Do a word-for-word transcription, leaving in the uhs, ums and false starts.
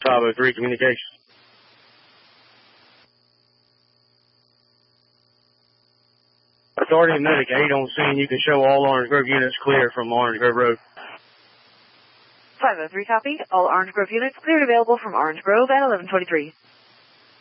five oh three communications. Authority and Medic eight on scene. You can show all Orange Grove units clear from Orange Grove Road. five oh three copy. All Orange Grove units cleared available from Orange Grove at eleven twenty-three.